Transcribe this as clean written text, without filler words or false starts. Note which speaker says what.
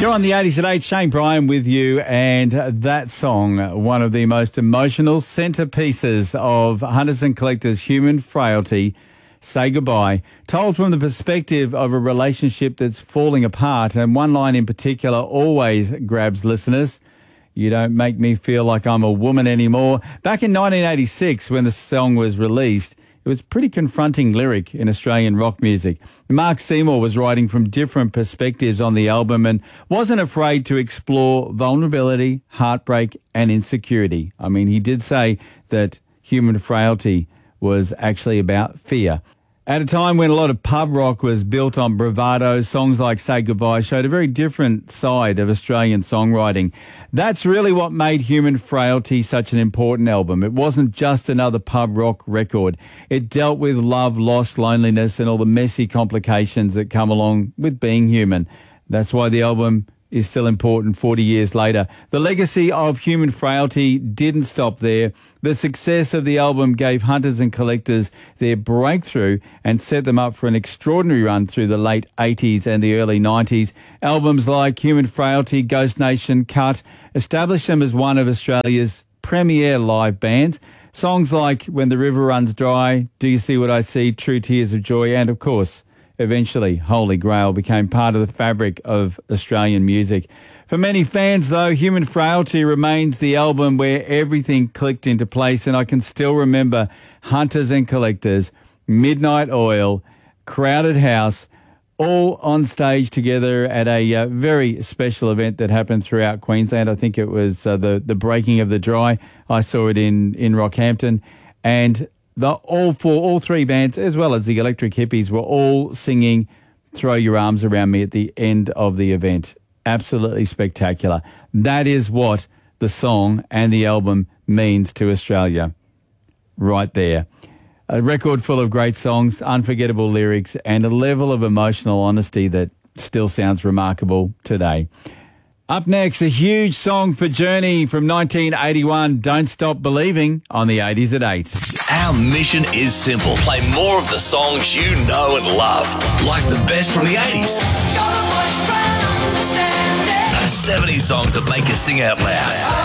Speaker 1: You're on the 80s at 8. Shane Bryan with you, and that song, one of the most emotional centerpieces of Hunters and Collectors' Human Frailty, Say Goodbye, told from the perspective of a relationship that's falling apart, and one line in particular always grabs listeners. You don't make me feel like I'm a woman anymore. Back in 1986, when the song was released, it was a pretty confronting lyric in Australian rock music. Mark Seymour was writing from different perspectives on the album and wasn't afraid to explore vulnerability, heartbreak, and insecurity. I mean, he did say that Human Frailty was actually about fear. At a time when a lot of pub rock was built on bravado, songs like Say Goodbye showed a very different side of Australian songwriting. That's really what made Human Frailty such an important album. It wasn't just another pub rock record. It dealt with love, loss, loneliness, and all the messy complications that come along with being human. That's why the album is still important 40 years later. The legacy of Human Frailty didn't stop there. The success of the album gave Hunters and Collectors their breakthrough and set them up for an extraordinary run through the late 80s and the early 90s. Albums like Human Frailty, Ghost Nation, Cut established them as one of Australia's premier live bands. Songs like When the River Runs Dry, Do You See What I See, True Tears of Joy, and of course, eventually, Holy Grail became part of the fabric of Australian music. For many fans, though, Human Frailty remains the album where everything clicked into place, and I can still remember Hunters and Collectors, Midnight Oil, Crowded House, all on stage together at a very special event that happened throughout Queensland. I think it was the Breaking of the Dry. I saw it in Rockhampton, and all three bands, as well as the Electric Hippies, were all singing Throw Your Arms Around Me at the end of the event. Absolutely spectacular. That is what the song and the album means to Australia. Right there. A record full of great songs, unforgettable lyrics, and a level of emotional honesty that still sounds remarkable today. Up next, a huge song for Journey from 1981, Don't Stop Believing, on the 80s at 8.
Speaker 2: Our mission is simple. Play more of the songs you know and love, like the best from the 80s. Those 70s songs that make you sing out loud.